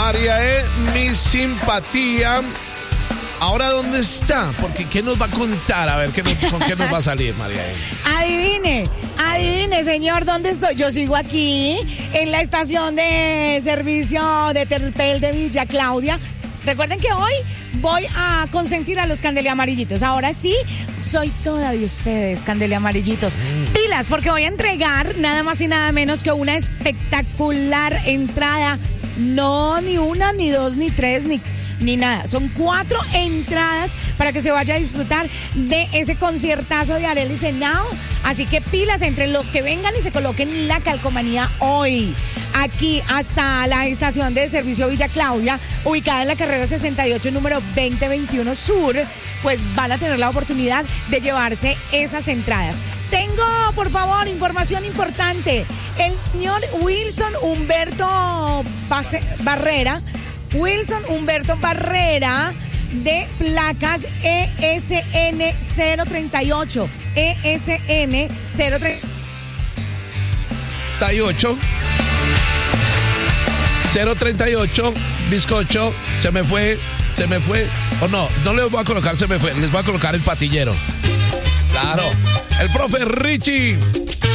María, mi simpatía. Ahora, ¿dónde está? Porque ¿qué nos va a contar? A ver, ¿con qué nos va a salir, María? Adivine, señor, ¿dónde estoy? Yo sigo aquí, en la estación de servicio de Terpel de Villa Claudia. Recuerden que hoy voy a consentir a los candeleamarillitos. Ahora sí, soy toda de ustedes, candeleamarillitos. Pilas, porque voy a entregar nada más y nada menos que una espectacular entrada. No, ni una, ni dos, ni tres, ni nada. Son 4 entradas para que se vaya a disfrutar de ese conciertazo de Arelis Henao. Así que pilas entre los que vengan y se coloquen la calcomanía hoy. Aquí hasta la estación de servicio Villa Claudia, ubicada en la carrera 68, número 2021 Sur, pues van a tener la oportunidad de llevarse esas entradas. Tengo, por favor, información importante. El señor Wilson Humberto Barrera, de placas ESN 038. ESN 038, bizcocho, se me fue, o no les voy a colocar se me fue, les voy a colocar el patillero. Claro, el profe Richie.